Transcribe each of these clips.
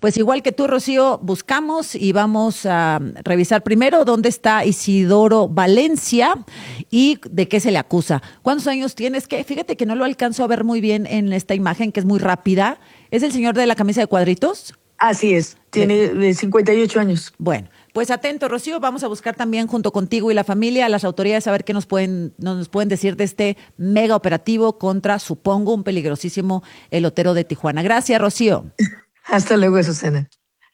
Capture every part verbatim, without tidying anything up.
Pues igual que tú, Rocío, buscamos y vamos a revisar primero dónde está Isidoro Valencia y de qué se le acusa. ¿Cuántos años tienes? Que fíjate que no lo alcanzo a ver muy bien en esta imagen, que es muy rápida. ¿Es el señor de la camisa de cuadritos? Así es, tiene de cincuenta y ocho años. Bueno, pues atento, Rocío, vamos a buscar también junto contigo y la familia a las autoridades a ver qué nos pueden, nos pueden decir de este mega operativo contra, supongo, un peligrosísimo elotero de Tijuana. Gracias, Rocío. Hasta luego, Susana.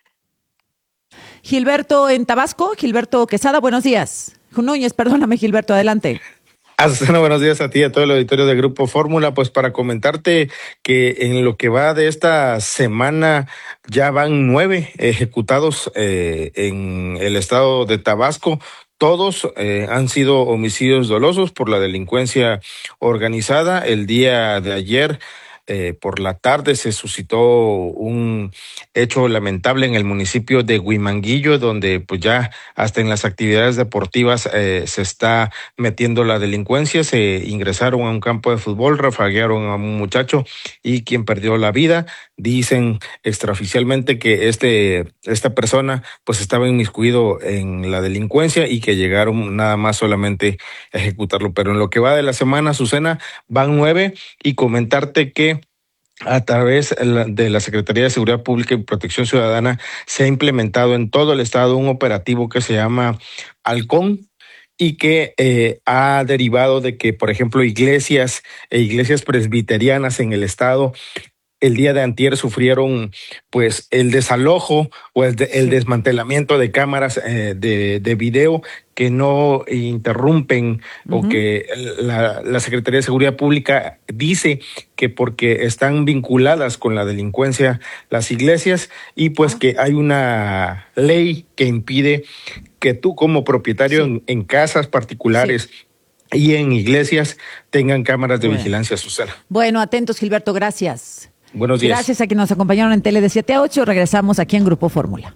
Gilberto en Tabasco, Gilberto Quesada, buenos días. Núñez, perdóname, Gilberto, adelante. Azucena, buenos días a ti y a todo el auditorio de Grupo Fórmula. Pues para comentarte que en lo que va de esta semana ya van nueve ejecutados eh, en el estado de Tabasco. Todos eh, han sido homicidios dolosos por la delincuencia organizada. El día de ayer, Eh, por la tarde, se suscitó un hecho lamentable en el municipio de Huimanguillo, donde pues ya hasta en las actividades deportivas eh, se está metiendo la delincuencia. Se ingresaron a un campo de fútbol, rafaguearon a un muchacho y quien perdió la vida. Dicen extraoficialmente que este esta persona pues estaba inmiscuido en la delincuencia y que llegaron nada más solamente a ejecutarlo. Pero en lo que va de la semana, Azucena, van nueve, y comentarte que a través de la Secretaría de Seguridad Pública y Protección Ciudadana se ha implementado en todo el estado un operativo que se llama Halcón, y que eh, ha derivado de que, por ejemplo, iglesias e iglesias presbiterianas en el estado el día de antier sufrieron pues el desalojo o el, de, el desmantelamiento de cámaras eh, de, de video que no interrumpen, uh-huh. o que la, la Secretaría de Seguridad Pública dice que porque están vinculadas con la delincuencia las iglesias, y pues uh-huh. que hay una ley que impide que tú como propietario sí. en, en casas particulares sí. y en iglesias tengan cámaras de bueno. vigilancia, Susana. Bueno, atentos, Gilberto, gracias. Buenos días. Gracias a quienes nos acompañaron en Tele de siete a ocho. Regresamos aquí en Grupo Fórmula.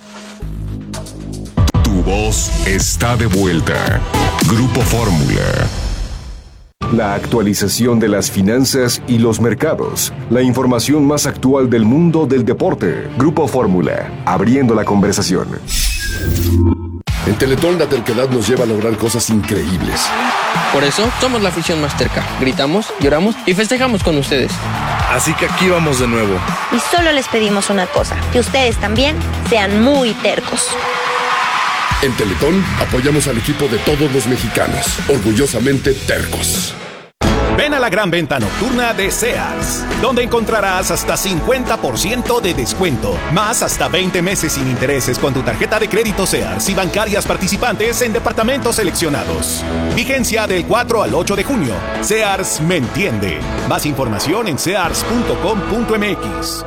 Tu voz está de vuelta. Grupo Fórmula. La actualización de las finanzas y los mercados. La información más actual del mundo del deporte. Grupo Fórmula. Abriendo la conversación. En Teletón la terquedad nos lleva a lograr cosas increíbles. Por eso somos la afición más terca. Gritamos, lloramos y festejamos con ustedes. Así que aquí vamos de nuevo. Y solo les pedimos una cosa, que ustedes también sean muy tercos. En Teletón apoyamos al equipo de todos los mexicanos, orgullosamente tercos. Ven a la gran venta nocturna de Sears, donde encontrarás hasta cincuenta por ciento de descuento, más hasta veinte meses sin intereses con tu tarjeta de crédito Sears y bancarias participantes en departamentos seleccionados. Vigencia del cuatro al ocho de junio. Sears me entiende. Más información en sears punto com punto m x.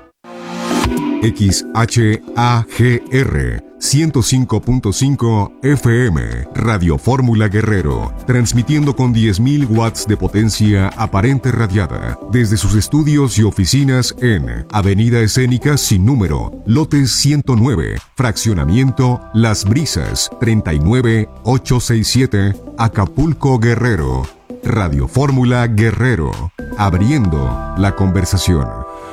X H A G R ciento cinco punto cinco F M, Radio Fórmula Guerrero, transmitiendo con diez mil watts de potencia aparente radiada, desde sus estudios y oficinas en Avenida Escénica Sin Número, Lote ciento nueve, Fraccionamiento Las Brisas, treinta y nueve ochocientos sesenta y siete, Acapulco, Guerrero. Radio Fórmula Guerrero, abriendo la conversación.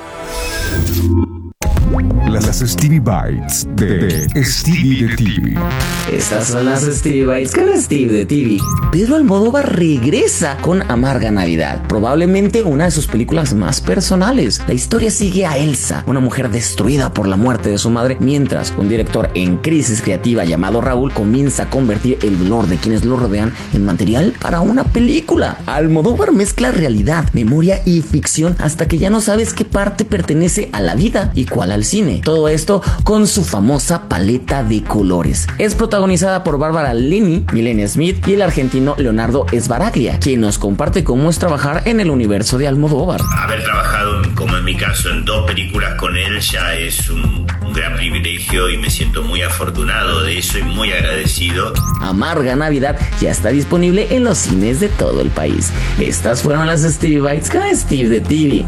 Las Stevie Bites de, de Stevie de T V. Estas son las Stevie Bites con Stevie de T V. Pedro Almodóvar regresa con Amarga Navidad, probablemente una de sus películas más personales. La historia sigue a Elsa, una mujer destruida por la muerte de su madre, mientras un director en crisis creativa llamado Raúl comienza a convertir el dolor de quienes lo rodean en material para una película. Almodóvar mezcla realidad, memoria y ficción hasta que ya no sabes qué parte pertenece a la vida y cuál al cine. Todo esto con su famosa paleta de colores. Es protagonizada por Bárbara Linney, Milena Smith y el argentino Leonardo Sbaraglia, quien nos comparte cómo es trabajar en el universo de Almodóvar. Haber trabajado, como en mi caso, en dos películas con él ya es un, un gran privilegio y me siento muy afortunado de eso y muy agradecido. Amarga Navidad ya está disponible en los cines de todo el país. Estas fueron las Stevie Bites con Steve de T V.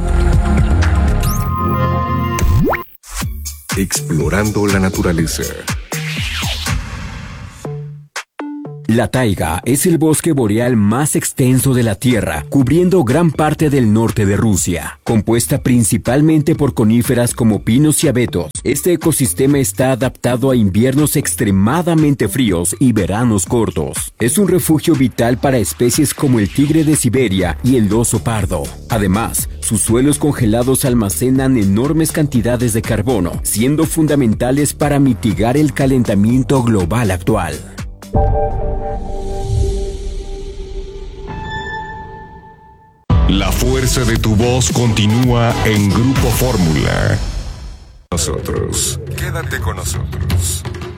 Explorando la naturaleza. La taiga es el bosque boreal más extenso de la Tierra, cubriendo gran parte del norte de Rusia. Compuesta principalmente por coníferas como pinos y abetos, este ecosistema está adaptado a inviernos extremadamente fríos y veranos cortos. Es un refugio vital para especies como el tigre de Siberia y el oso pardo. Además, sus suelos congelados almacenan enormes cantidades de carbono, siendo fundamentales para mitigar el calentamiento global actual. La fuerza de tu voz continúa en Grupo Fórmula. Nosotros. Quédate con nosotros.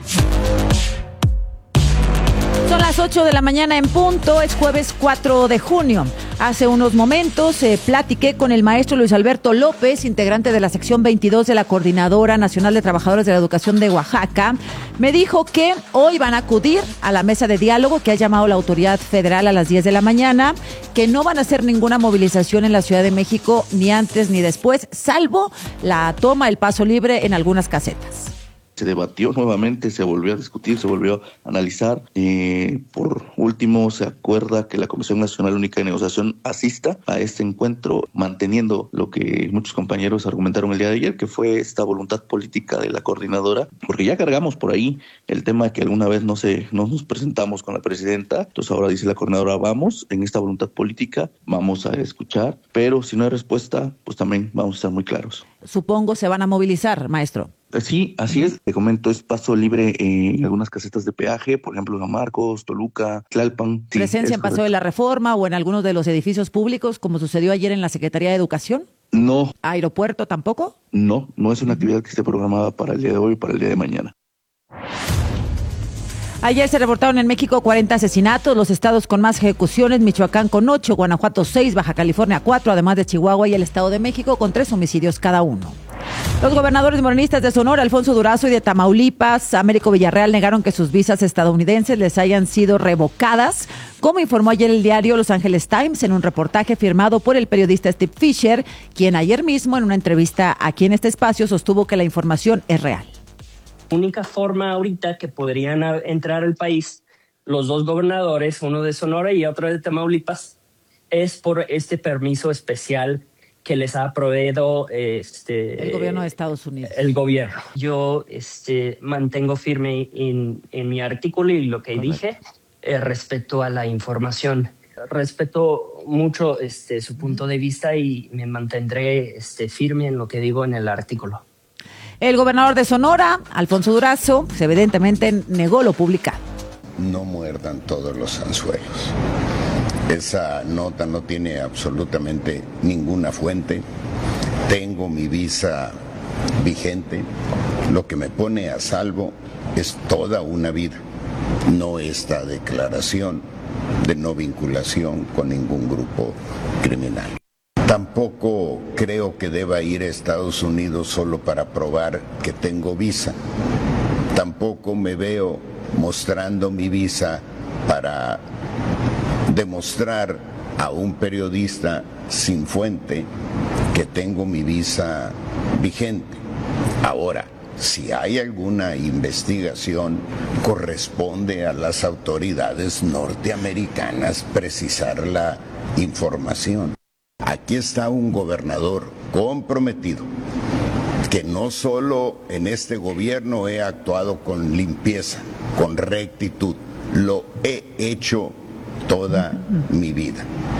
Son las ocho de la mañana en punto, es jueves cuatro de junio. Hace unos momentos eh, platiqué con el maestro Luis Alberto López, integrante de la sección veintidós de la Coordinadora Nacional de Trabajadores de la Educación de Oaxaca. Me dijo que hoy van a acudir a la mesa de diálogo que ha llamado la autoridad federal a las diez de la mañana, que no van a hacer ninguna movilización en la Ciudad de México ni antes ni después, salvo la toma del paso libre en algunas casetas. Se debatió nuevamente, se volvió a discutir, se volvió a analizar. Eh, por último, se acuerda que la Comisión Nacional Única de Negociación asista a este encuentro, manteniendo lo que muchos compañeros argumentaron el día de ayer, que fue esta voluntad política de la coordinadora, porque ya cargamos por ahí el tema que alguna vez no, se, no nos presentamos con la presidenta. Entonces ahora dice la coordinadora, vamos en esta voluntad política, vamos a escuchar, pero si no hay respuesta, pues también vamos a estar muy claros. Supongo se van a movilizar, maestro. Sí, así es. Te comento, es paso libre en algunas casetas de peaje, por ejemplo, San Marcos, Toluca, Tlalpan. Sí, ¿presencia en Paso de la Reforma o en algunos de los edificios públicos, como sucedió ayer en la Secretaría de Educación? No. ¿Aeropuerto tampoco? No, no es una actividad que esté programada para el día de hoy o para el día de mañana. Ayer se reportaron en México cuarenta asesinatos, los estados con más ejecuciones, Michoacán con ocho, Guanajuato seis, Baja California cuatro, además de Chihuahua y el Estado de México con tres homicidios cada uno. Los gobernadores morenistas de Sonora, Alfonso Durazo, y de Tamaulipas, Américo Villarreal, negaron que sus visas estadounidenses les hayan sido revocadas, como informó ayer el diario Los Angeles Times en un reportaje firmado por el periodista Steve Fisher, quien ayer mismo en una entrevista aquí en este espacio sostuvo que la información es real. Única forma ahorita que podrían entrar al país los dos gobernadores, uno de Sonora y otro de Tamaulipas, es por este permiso especial que les ha proveído este, el gobierno de Estados Unidos. El gobierno. Yo este, mantengo firme en, en mi artículo y lo que Correcto. dije eh, respecto a la información. Respeto mucho este, su punto de vista y me mantendré este, firme en lo que digo en el artículo. El gobernador de Sonora, Alfonso Durazo, pues evidentemente negó lo publicado. No muerdan todos los anzuelos. Esa nota no tiene absolutamente ninguna fuente. Tengo mi visa vigente. Lo que me pone a salvo es toda una vida, no esta declaración de no vinculación con ningún grupo criminal. Tampoco creo que deba ir a Estados Unidos solo para probar que tengo visa. Tampoco me veo mostrando mi visa para demostrar a un periodista sin fuente que tengo mi visa vigente. Ahora, si hay alguna investigación, corresponde a las autoridades norteamericanas precisar la información. Aquí está un gobernador comprometido, que no solo en este gobierno he actuado con limpieza, con rectitud, lo he hecho toda mi vida.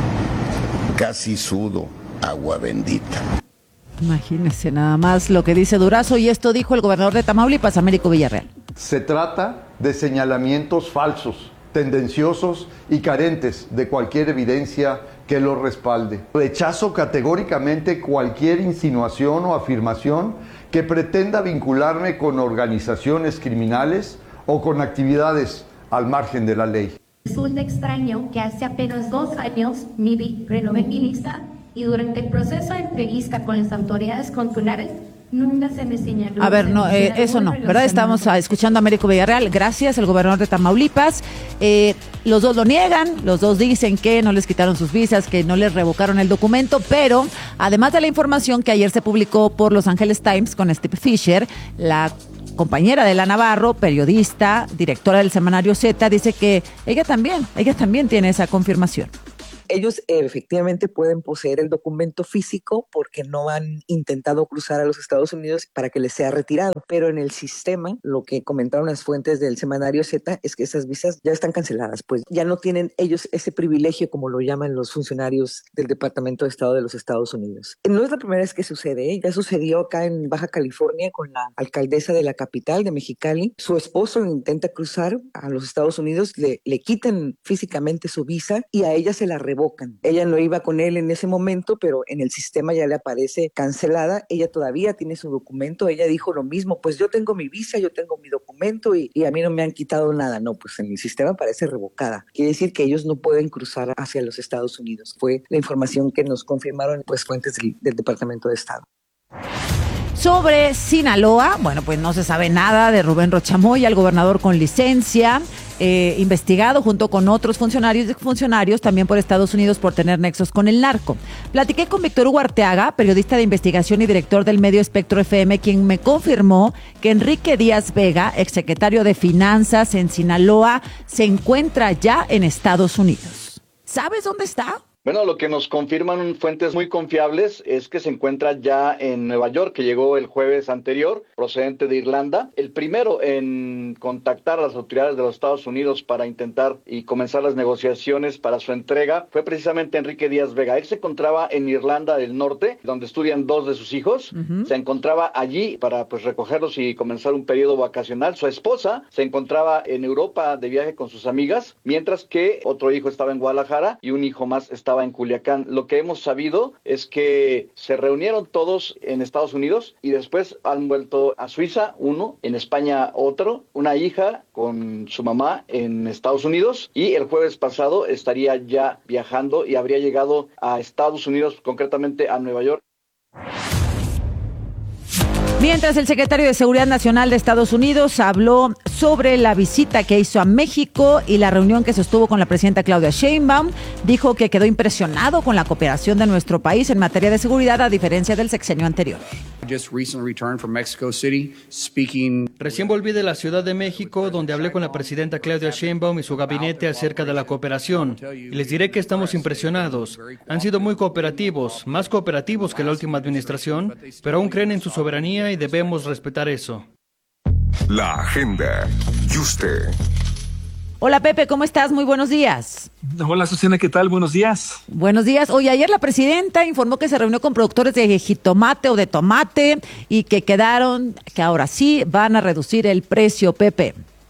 Casi sudo agua bendita. Imagínese nada más lo que dice Durazo, y esto dijo el gobernador de Tamaulipas, Américo Villarreal. Se trata de señalamientos falsos, tendenciosos y carentes de cualquier evidencia que lo respalde. Rechazo categóricamente cualquier insinuación o afirmación que pretenda vincularme con organizaciones criminales o con actividades al margen de la ley. Resulta extraño que hace apenas dos años me renové mi lista y durante el proceso de entrevista con las autoridades consulares nunca se me señaló. A ver, no, eh, eso no, ¿verdad? Estamos escuchando a Américo Villarreal, gracias, el gobernador de Tamaulipas. Eh, los dos lo niegan, los dos dicen que no les quitaron sus visas, que no les revocaron el documento, pero además de la información que ayer se publicó por Los Angeles Times con Steve Fisher, la compañera de la Navarro, periodista, directora del semanario Z, dice que ella también, ella también tiene esa confirmación. Ellos eh, efectivamente pueden poseer el documento físico porque no han intentado cruzar a los Estados Unidos para que les sea retirado, pero en el sistema, lo que comentaron las fuentes del semanario Z es que esas visas ya están canceladas, pues ya no tienen ellos ese privilegio como lo llaman los funcionarios del Departamento de Estado de los Estados Unidos. No es la primera vez que sucede, ¿eh? Ya sucedió acá en Baja California con la alcaldesa de la capital de Mexicali. Su esposo intenta cruzar a los Estados Unidos, le, le quitan físicamente su visa y a ella se la revocan. Ella no iba con él en ese momento, pero en el sistema ya le aparece cancelada. Ella todavía tiene su documento. Ella dijo lo mismo, pues yo tengo mi visa, yo tengo mi documento y, y a mí no me han quitado nada. No, pues en el sistema aparece revocada. Quiere decir que ellos no pueden cruzar hacia los Estados Unidos. Fue la información que nos confirmaron pues fuentes del, del Departamento de Estado. Sobre Sinaloa, bueno, pues no se sabe nada de Rubén Rocha Moya, el gobernador con licencia, eh, investigado junto con otros funcionarios y funcionarios también por Estados Unidos por tener nexos con el narco. Platiqué con Víctor Hugo Arteaga, periodista de investigación y director del medio Espectro F M, quien me confirmó que Enrique Díaz Vega, exsecretario de Finanzas en Sinaloa, se encuentra ya en Estados Unidos. ¿Sabes dónde está? Bueno, lo que nos confirman fuentes muy confiables es que se encuentra ya en Nueva York, que llegó el jueves anterior, procedente de Irlanda. El primero en contactar a las autoridades de los Estados Unidos para intentar y comenzar las negociaciones para su entrega fue precisamente Enrique Díaz Vega. Él se encontraba en Irlanda del Norte, donde estudian dos de sus hijos. Uh-huh. Se encontraba allí para pues recogerlos y comenzar un periodo vacacional. Su esposa se encontraba en Europa de viaje con sus amigas, mientras que otro hijo estaba en Guadalajara y un hijo más estaba en Culiacán. Lo que hemos sabido es que se reunieron todos en Estados Unidos y después han vuelto a Suiza, uno, en España otro, una hija con su mamá en Estados Unidos, y el jueves pasado estaría ya viajando y habría llegado a Estados Unidos, concretamente a Nueva York. Mientras el secretario de Seguridad Nacional de Estados Unidos habló sobre la visita que hizo a México y la reunión que sostuvo con la presidenta Claudia Sheinbaum, dijo que quedó impresionado con la cooperación de nuestro país en materia de seguridad a diferencia del sexenio anterior. Recién volví de la Ciudad de México, donde hablé con la presidenta Claudia Sheinbaum y su gabinete acerca de la cooperación. Y les diré que estamos impresionados. Han sido muy cooperativos, más cooperativos que la última administración, pero aún creen en su soberanía y debemos respetar eso. La agenda. Y usted. Hola Pepe, ¿cómo estás? Muy buenos días. Hola Susana, ¿qué tal? Buenos días. Buenos días. Oye, ayer la presidenta informó que se reunió con productores de jitomate o de tomate y que quedaron, que ahora sí van a reducir el precio, Pepe.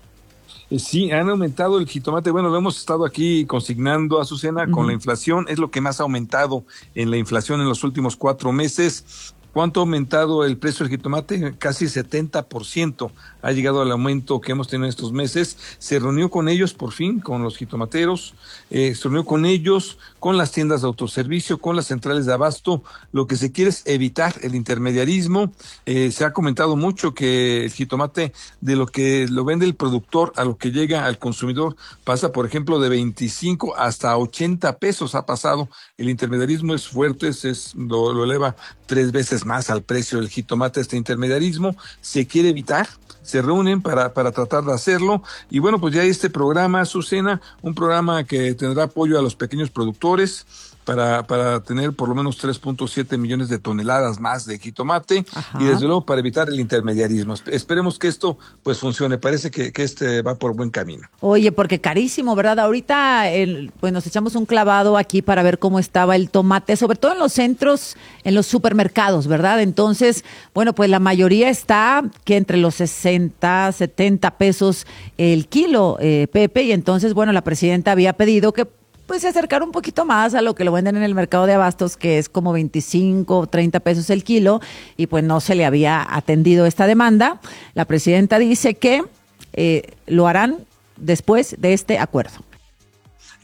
Sí, han aumentado el jitomate. Bueno, lo hemos estado aquí consignando, Azucena, uh-huh. Con la inflación. Es lo que más ha aumentado en la inflación en los últimos cuatro meses. ¿Cuánto ha aumentado el precio del jitomate? Casi setenta por ciento ha llegado al aumento que hemos tenido estos meses. Se reunió con ellos por fin, con los jitomateros, eh, se reunió con ellos, con las tiendas de autoservicio, con las centrales de abasto. Lo que se quiere es evitar el intermediarismo. Eh, se ha comentado mucho que el jitomate, de lo que lo vende el productor a lo que llega al consumidor, pasa, por ejemplo, de veinticinco hasta ochenta pesos ha pasado. El intermediarismo es fuerte, es, es lo, lo eleva tres veces más al precio del jitomate. Este intermediarismo se quiere evitar, se reúnen para, para tratar de hacerlo, y bueno, pues ya este programa, Azucena, un programa que tendrá apoyo a los pequeños productores, para para tener por lo menos tres punto siete millones de toneladas más de jitomate. Ajá. Y desde luego para evitar el intermediarismo. Esperemos que esto pues funcione, parece que, que este va por buen camino. Oye, porque carísimo, ¿verdad? Ahorita el, pues nos echamos un clavado aquí para ver cómo estaba el tomate, sobre todo en los centros, en los supermercados, ¿verdad? Entonces, bueno, pues la mayoría está que entre los sesenta, setenta pesos el kilo, eh, Pepe, y entonces, bueno, la presidenta había pedido que pues se acercar un poquito más a lo que lo venden en el mercado de abastos, que es como veinticinco, treinta pesos el kilo, y pues no se le había atendido esta demanda. La presidenta dice que eh, lo harán después de este acuerdo.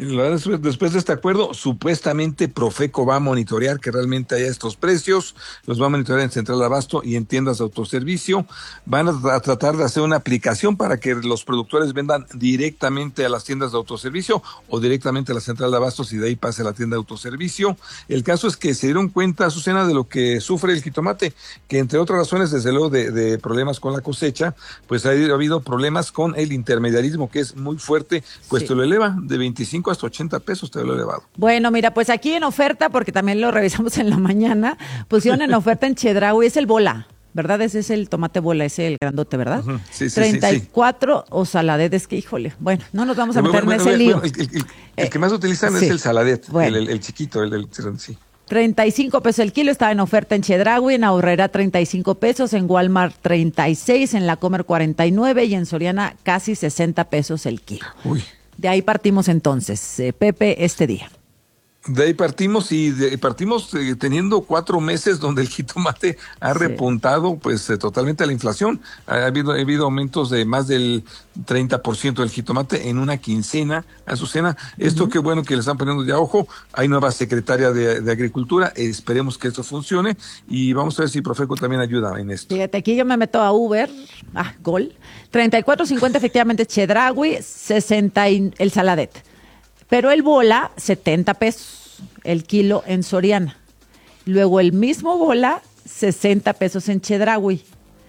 Después de este acuerdo, supuestamente Profeco va a monitorear que realmente haya estos precios, los va a monitorear en Central de Abasto y en tiendas de autoservicio. Van a, a tratar de hacer una aplicación para que los productores vendan directamente a las tiendas de autoservicio o directamente a la Central de Abastos y de ahí pase a la tienda de autoservicio. El caso es que se dieron cuenta, Azucena, de lo que sufre el jitomate, que entre otras razones, desde luego, de, de problemas con la cosecha, pues ha habido problemas con el intermediarismo, que es muy fuerte, pues sí. Te lo eleva de veinticinco hasta ochenta pesos, te lo he elevado. Bueno, mira, pues aquí en oferta, porque también lo revisamos en la mañana, pusieron en oferta en Chedraui, es el bola, ¿verdad? Ese es el tomate bola, ese el grandote, ¿verdad? Uh-huh. Sí, sí, treinta y cuatro sí, sí. O saladet, es que, híjole, bueno, no nos vamos a meter bueno, en ese lío. Bueno, el, el, el, el que más utilizan eh, es sí. el saladet, bueno. el, el, el chiquito, el, el, el sí. treinta y cinco pesos el kilo, estaba en oferta en Chedraui, en Aurrera treinta y cinco pesos, en Walmart treinta y seis, en La Comer cuarenta y nueve y en Soriana casi sesenta pesos el kilo. Uy. De ahí partimos entonces, eh, Pepe, este día. De ahí partimos y de, partimos eh, teniendo cuatro meses donde el jitomate ha sí. repuntado pues eh, totalmente a la inflación. Ha habido, ha habido aumentos de más del treinta por ciento del jitomate en una quincena, Azucena. Esto uh-huh. Qué bueno que le están poniendo ya ojo. Hay nueva secretaria de, de Agricultura. Esperemos que esto funcione y vamos a ver si Profeco también ayuda en esto. Fíjate, aquí yo me meto a Uber, ah, Gol, treinta y cuatro cincuenta efectivamente Chedraui, sesenta y, el saladet. Pero el bola, setenta pesos el kilo en Soriana. Luego el mismo bola, sesenta pesos en Chedraui.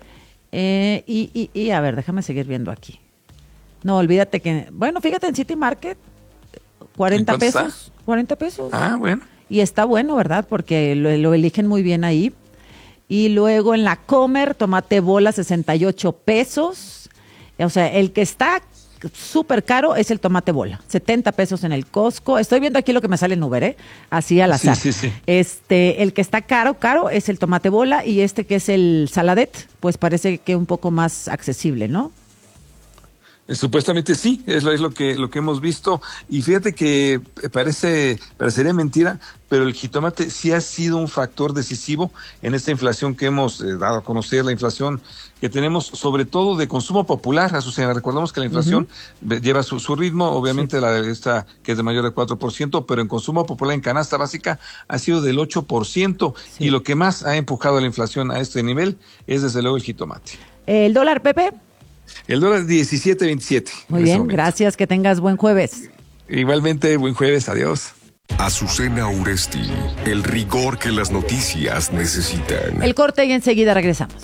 Eh, y, y, y a ver, déjame seguir viendo aquí. No, olvídate que, bueno, fíjate en City Market, cuarenta pesos. Está? cuarenta pesos. Ah, bueno. Y está bueno, ¿verdad? Porque lo, lo eligen muy bien ahí. Y luego en La Comer, tomate bola, sesenta y ocho pesos. O sea, el que está súper caro es el tomate bola, setenta pesos en el Costco. Estoy viendo aquí lo que me sale en Uber, ¿eh? Así al azar. Sí, sí, sí. Este, el que está caro, caro es el tomate bola y este que es el saladet, pues parece que un poco más accesible, ¿no? Supuestamente sí, es lo, es lo que lo que hemos visto y fíjate que parece parecería mentira, pero el jitomate sí ha sido un factor decisivo en esta inflación que hemos eh, dado a conocer, la inflación que tenemos sobre todo de consumo popular, Azucena. Recordemos que la inflación uh-huh. lleva su, su ritmo, obviamente sí. la esta que es de mayor de cuatro por ciento, pero en consumo popular en canasta básica ha sido del ocho por ciento sí. y lo que más ha empujado la inflación a este nivel es desde luego el jitomate. ¿El dólar, Pepe? El dólar diecisiete veintisiete. Muy bien, gracias, que tengas buen jueves. Igualmente, buen jueves, adiós. Azucena Uresti, el rigor que las noticias necesitan. El corte y enseguida regresamos.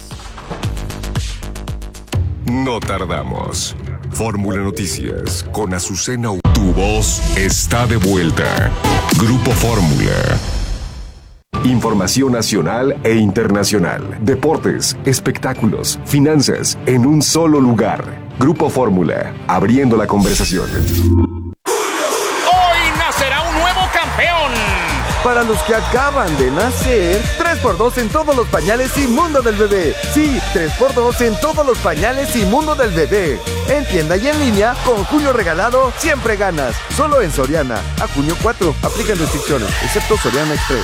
No tardamos. Fórmula Noticias con Azucena Uresti. Tu voz está de vuelta. Grupo Fórmula. Información nacional e internacional, deportes, espectáculos, finanzas, en un solo lugar. Grupo Fórmula, abriendo la conversación. Hoy nacerá un nuevo campeón. Para los que acaban de nacer, tres por dos en todos los pañales y mundo del bebé. Sí, tres por dos en todos los pañales y mundo del bebé. En tienda y en línea, con junio regalado, siempre ganas. Solo en Soriana. A junio cuatro, aplican restricciones, excepto Soriana Express.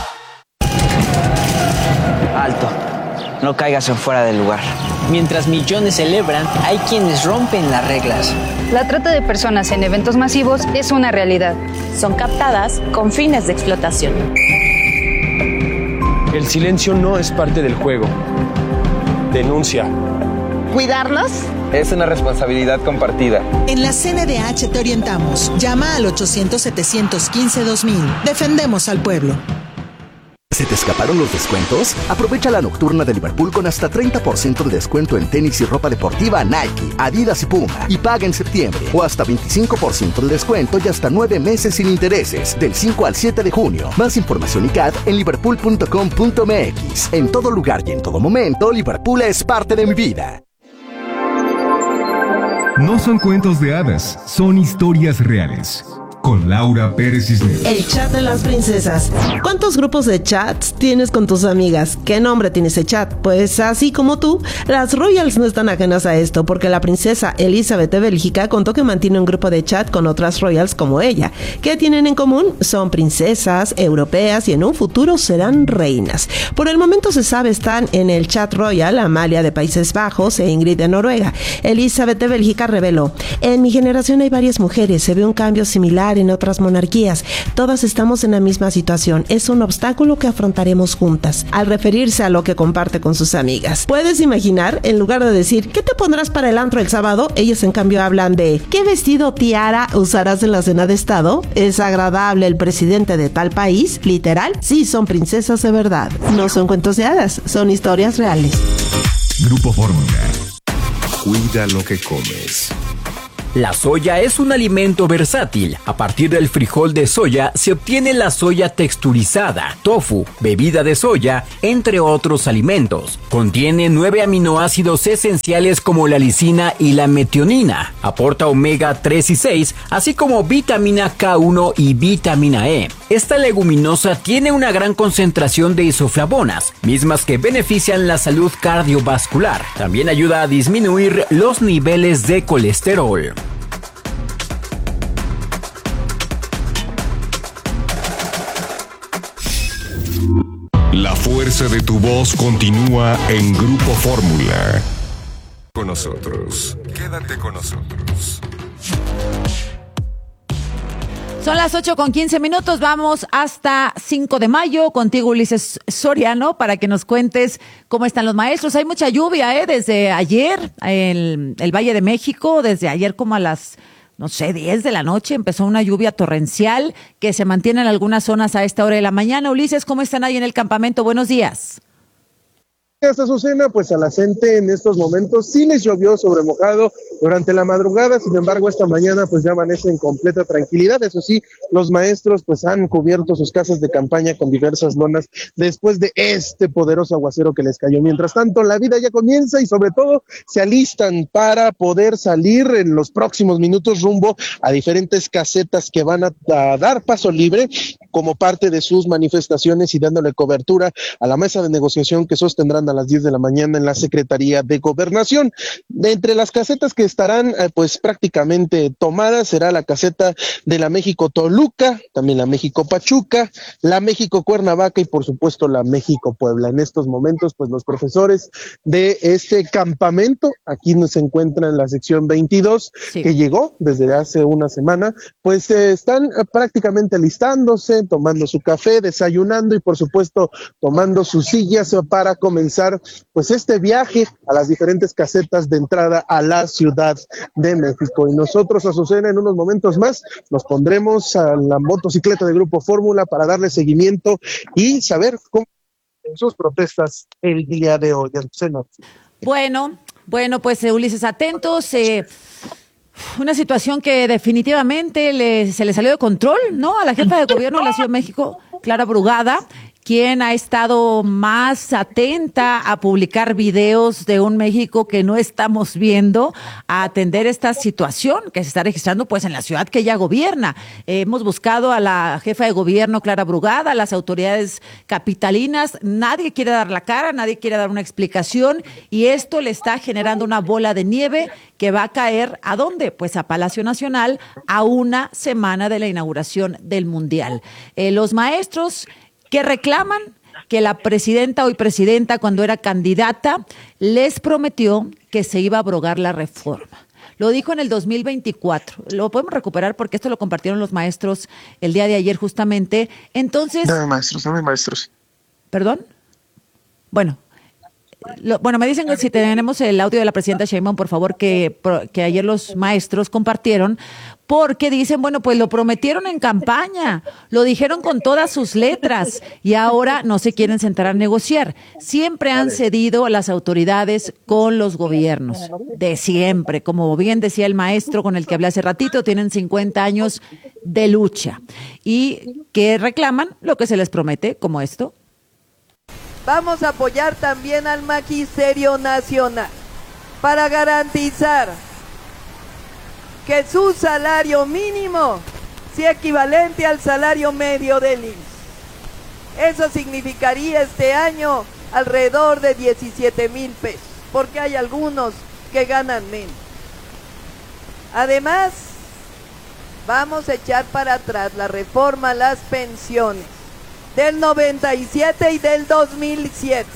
Alto, no caigas en fuera del lugar. Mientras millones celebran, hay quienes rompen las reglas. La trata de personas en eventos masivos es una realidad. Son captadas con fines de explotación. El silencio no es parte del juego. Denuncia. ¿Cuidarnos? Es una responsabilidad compartida. En la C N D H te orientamos. Llama al ochocientos, setecientos quince, dos mil. Defendemos al pueblo. ¿Se te escaparon los descuentos? Aprovecha la nocturna de Liverpool con hasta treinta por ciento de descuento en tenis y ropa deportiva Nike, Adidas y Puma. Y paga en septiembre. O hasta veinticinco por ciento de descuento y hasta nueve meses sin intereses. Del cinco al siete de junio. Más información y C A D en liverpool punto com punto m x. En todo lugar y en todo momento, Liverpool es parte de mi vida. No son cuentos de hadas, son historias reales. Con Laura Pérez Cisneros. El chat de las princesas. ¿Cuántos grupos de chats tienes con tus amigas? ¿Qué nombre tiene ese chat? Pues así como tú, las royals no están ajenas a esto, porque la princesa Elizabeth de Bélgica contó que mantiene un grupo de chat con otras royals como ella. ¿Qué tienen en común? Son princesas europeas y en un futuro serán reinas. Por el momento se sabe están en el chat royal Amalia de Países Bajos e Ingrid de Noruega. Elizabeth de Bélgica reveló: en mi generación hay varias mujeres, se ve un cambio similar en otras monarquías. Todas estamos en la misma situación. Es un obstáculo que afrontaremos juntas. Al referirse a lo que comparte con sus amigas. ¿Puedes imaginar? En lugar de decir, ¿qué te pondrás para el antro el sábado? Ellos en cambio hablan de, ¿qué vestido tiara usarás en la cena de estado? ¿Es agradable el presidente de tal país? ¿Literal? Sí, son princesas de verdad. No son cuentos de hadas, son historias reales. Grupo Fórmula. Cuida lo que comes. La soya es un alimento versátil. A partir del frijol de soya se obtiene la soya texturizada, tofu, bebida de soya, entre otros alimentos. Contiene nueve aminoácidos esenciales como la lisina y la metionina. Aporta omega tres y seis, así como vitamina K uno y vitamina E. Esta leguminosa tiene una gran concentración de isoflavonas, mismas que benefician la salud cardiovascular. También ayuda a disminuir los niveles de colesterol. La fuerza de tu voz continúa en Grupo Fórmula. Con nosotros. Quédate con nosotros. Son las ocho con quince minutos, vamos hasta cinco de mayo, contigo Ulises Soriano, para que nos cuentes cómo están los maestros. Hay mucha lluvia, ¿eh? Desde ayer, el, el Valle de México, desde ayer como a las, no sé, diez de la noche, empezó una lluvia torrencial que se mantiene en algunas zonas a esta hora de la mañana. Ulises, ¿cómo están ahí en el campamento? Buenos días. Esta Azucena, pues a la gente en estos momentos sí les llovió sobre mojado durante la madrugada, sin embargo esta mañana pues ya amanece en completa tranquilidad. Eso sí, los maestros pues han cubierto sus casas de campaña con diversas lonas después de este poderoso aguacero que les cayó. Mientras tanto, la vida ya comienza y sobre todo se alistan para poder salir en los próximos minutos rumbo a diferentes casetas que van a, a dar paso libre como parte de sus manifestaciones y dándole cobertura a la mesa de negociación que sostendrán a las diez de la mañana en la Secretaría de Gobernación. De entre las casetas que estarán eh, pues prácticamente tomadas será la caseta de la México Toluca, también la México Pachuca, la México Cuernavaca y por supuesto la México Puebla. En estos momentos pues los profesores de este campamento, aquí nos encuentran en la sección veintidós, sí, que llegó desde hace una semana, pues eh, están eh, prácticamente alistándose, tomando su café, desayunando y por supuesto tomando sus sillas para comenzar pues este viaje a las diferentes casetas de entrada a la Ciudad de México. Y nosotros, Azucena, en unos momentos más nos pondremos a la motocicleta de Grupo Fórmula para darle seguimiento y saber cómo en sus protestas el día de hoy. Azucena. Bueno, bueno, pues Ulises, atentos. Eh, una situación que definitivamente le, se le salió de control, ¿no? A la jefa de gobierno de la Ciudad de México, Clara Brugada, quien ha estado más atenta a publicar videos de un México que no estamos viendo, a atender esta situación que se está registrando pues en la ciudad que ella gobierna. Eh, hemos buscado a la jefa de gobierno, Clara Brugada, a las autoridades capitalinas, nadie quiere dar la cara, nadie quiere dar una explicación y esto le está generando una bola de nieve que va a caer, ¿a dónde? Pues a Palacio Nacional, a una semana de la inauguración del Mundial. Eh, los maestros que reclaman que la presidenta, hoy presidenta, cuando era candidata, les prometió que se iba a abrogar la reforma. Lo dijo en el dos mil veinticuatro. Lo podemos recuperar porque esto lo compartieron los maestros el día de ayer justamente. Entonces... Dame maestros, dame maestros. ¿Perdón? Bueno... Lo, bueno, me dicen que si tenemos el audio de la presidenta Sheinbaum, por favor, que, que ayer los maestros compartieron, porque dicen, bueno, pues lo prometieron en campaña, lo dijeron con todas sus letras y ahora no se quieren sentar a negociar. Siempre han cedido a las autoridades con los gobiernos, de siempre. Como bien decía el maestro con el que hablé hace ratito, tienen cincuenta años de lucha y que reclaman lo que se les promete, como esto. Vamos a apoyar también al Magisterio Nacional para garantizar que su salario mínimo sea equivalente al salario medio del I M S S. Eso significaría este año alrededor de diecisiete mil pesos, porque hay algunos que ganan menos. Además, vamos a echar para atrás la reforma a las pensiones del noventa y siete y del dos mil siete,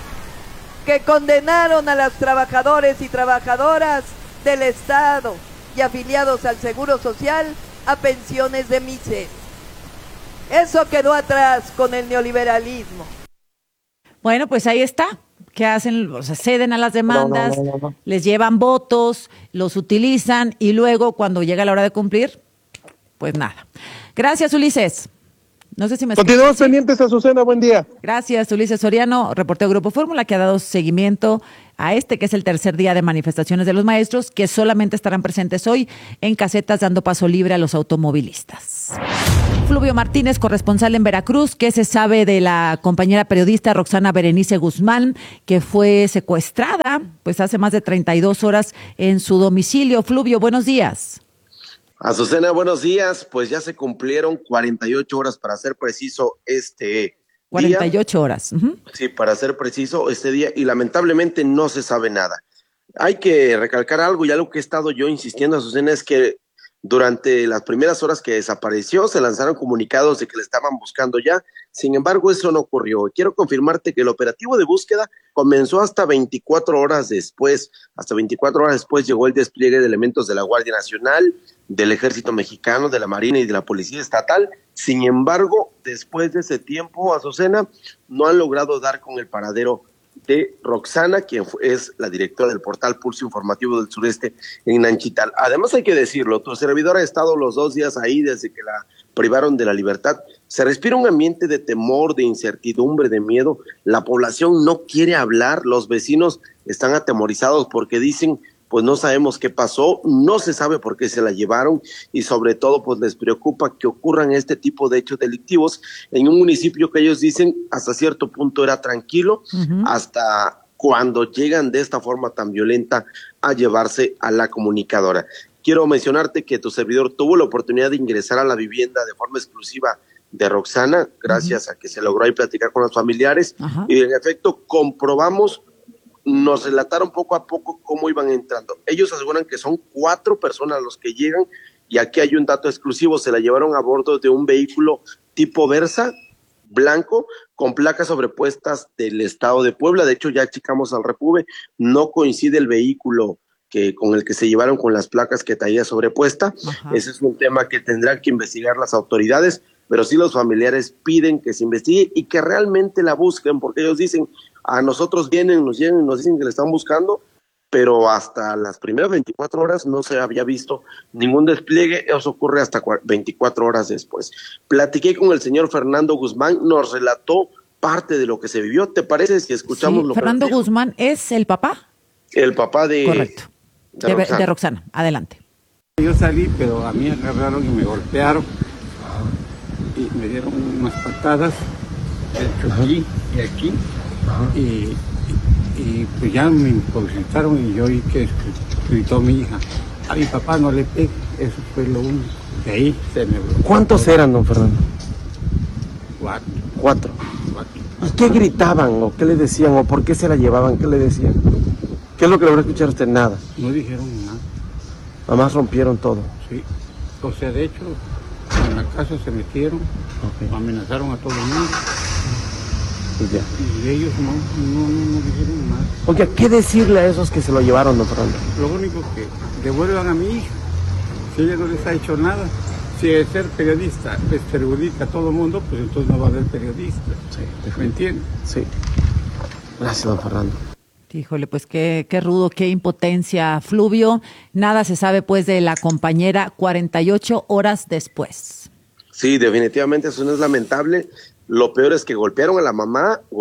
que condenaron a los trabajadores y trabajadoras del Estado y afiliados al Seguro Social a pensiones de miseria. Eso quedó atrás con el neoliberalismo. Bueno, pues ahí está. ¿Qué hacen? O sea, ceden a las demandas, No, no, no, no, no. les llevan votos, los utilizan y luego cuando llega la hora de cumplir, pues nada. Gracias, Ulises. No sé si me Continuamos escuchas. pendientes, Azucena, buen día. Gracias, Ulises Soriano, reportero Grupo Fórmula, que ha dado seguimiento a este, que es el tercer día de manifestaciones de los maestros, que solamente estarán presentes hoy en casetas dando paso libre a los automovilistas. Fluvio Martínez, corresponsal en Veracruz, ¿qué se sabe de la compañera periodista Roxana Berenice Guzmán, que fue secuestrada pues hace más de treinta y dos horas en su domicilio? Fluvio, buenos días. Azucena, buenos días. Pues ya se cumplieron cuarenta y ocho horas, para ser preciso, este cuarenta y ocho horas. Uh-huh. Sí, para ser preciso, este día, y lamentablemente no se sabe nada. Hay que recalcar algo, y algo que he estado yo insistiendo, Azucena, es que durante las primeras horas que desapareció se lanzaron comunicados de que le estaban buscando ya. Sin embargo, eso no ocurrió. Quiero confirmarte que el operativo de búsqueda comenzó hasta veinticuatro horas después. Hasta veinticuatro horas después llegó el despliegue de elementos de la Guardia Nacional, del Ejército Mexicano, de la Marina y de la Policía Estatal. Sin embargo, después de ese tiempo, Azucena, no han logrado dar con el paradero de Roxana, quien es la directora del portal Pulso Informativo del Sureste en Nanchital. Además, hay que decirlo, tu servidor ha estado los dos días ahí desde que la privaron de la libertad. Se respira un ambiente de temor, de incertidumbre, de miedo. La población no quiere hablar, los vecinos están atemorizados porque dicen, pues no sabemos qué pasó, no se sabe por qué se la llevaron y sobre todo pues les preocupa que ocurran este tipo de hechos delictivos en un municipio que ellos dicen hasta cierto punto era tranquilo, uh-huh. hasta cuando llegan de esta forma tan violenta a llevarse a la comunicadora. Quiero mencionarte que tu servidor tuvo la oportunidad de ingresar a la vivienda de forma exclusiva de Roxana, gracias uh-huh. a que se logró ahí platicar con los familiares, uh-huh. y en efecto comprobamos, nos relataron poco a poco cómo iban entrando. Ellos aseguran que son cuatro personas los que llegan, y aquí hay un dato exclusivo, se la llevaron a bordo de un vehículo tipo Versa, blanco, con placas sobrepuestas del estado de Puebla. De hecho, ya checamos al Repube, no coincide el vehículo que con el que se llevaron con las placas que traía sobrepuesta. Ajá. Ese es un tema que tendrán que investigar las autoridades, pero sí los familiares piden que se investigue y que realmente la busquen, porque ellos dicen, a nosotros vienen, nos llegan y nos dicen que la están buscando, pero hasta las primeras veinticuatro horas no se había visto ningún despliegue. Eso ocurre hasta veinticuatro horas después. Platiqué con el señor Fernando Guzmán, nos relató parte de lo que se vivió. ¿Te parece si escuchamos sí, lo Fernando que Fernando Guzmán es el papá? El papá de... Correcto. De, de, Roxana. de Roxana. Adelante. Yo salí, pero a mí agarraron y me golpearon y me dieron unas patadas, de hecho aquí y aquí, y, y, y pues ya me imposibilitaron y yo oí que gritó mi hija, a mi papá no le pegue, eso fue lo único, de ahí se me bloqueó. ¿Cuántos eran, don Fernando? Cuatro. Cuatro. Cuatro. ¿Y qué gritaban o qué le decían o por qué se la llevaban? ¿Qué le decían? ¿Qué es lo que logró escuchar usted? Nada. No dijeron nada. Nada más rompieron todo. Sí. O sea, de hecho, en la casa se metieron, okay. amenazaron a todo el mundo. Pues ya. Y ellos no, no, no, no dijeron nada. Oye, ¿qué decirle a esos que se lo llevaron, don Fernando? Lo único que devuelvan a mi hija. Si ella no les ha hecho nada. Si es ser periodista les perjudica a todo el mundo, pues entonces no va a haber periodistas. Sí. ¿Me entiendes? Sí. Gracias, don Fernando. Híjole, pues qué, qué rudo, qué impotencia, Fluvio. Nada se sabe pues de la compañera cuarenta y ocho horas después. Sí, definitivamente eso no es lamentable. Lo peor es que golpearon a la mamá.